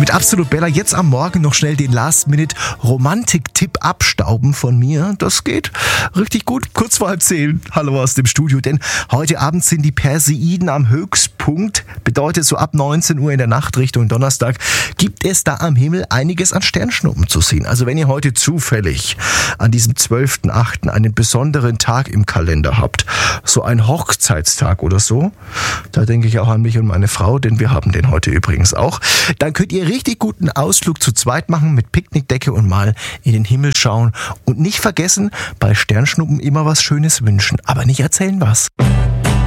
Mit Absolut Bella jetzt am Morgen noch schnell den Last-Minute-Romantik-Tipp abstauben von mir. Das geht richtig gut. Kurz vor 9:30. Hallo aus dem Studio, denn heute Abend sind die Perseiden am Höchstpunkt. Bedeutet, so ab 19 Uhr in der Nacht Richtung Donnerstag gibt es da am Himmel einiges an Sternschnuppen zu sehen. Also wenn ihr heute zufällig an diesem 12.8. einen besonderen Tag im Kalender habt, so ein Hochzeitstag oder so, da denke ich auch an mich und meine Frau, denn wir haben den heute übrigens auch, dann könnt ihr richtig guten Ausflug zu zweit machen mit Picknickdecke und mal in den Himmel schauen und nicht vergessen, bei Sternschnuppen immer was Schönes wünschen, aber nicht erzählen was.